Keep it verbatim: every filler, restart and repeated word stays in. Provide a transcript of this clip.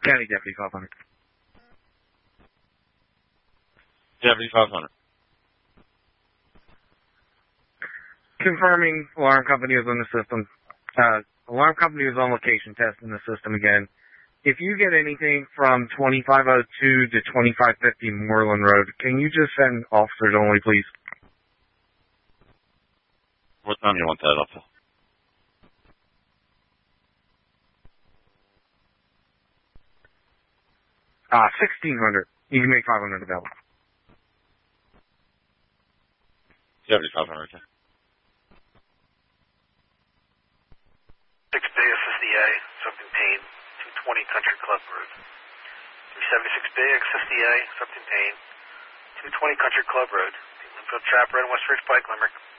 County Deputy five hundred. Deputy five hundred. Confirming alarm company is on the system. Uh, alarm company is on location testing the system again. If you get anything from twenty-five oh two to twenty-five fifty Moreland Road, can you just send officers only, please? What time do you want that up to? Uh, sixteen hundred. You can make five hundred available. Deputy five hundred. six B S S D A, self-contained, two twenty Country Club Road. three seventy-six B X S D A, self-contained, two twenty Country Club Road. Linfield Trap, Red and West Ridge Pike, Limerick.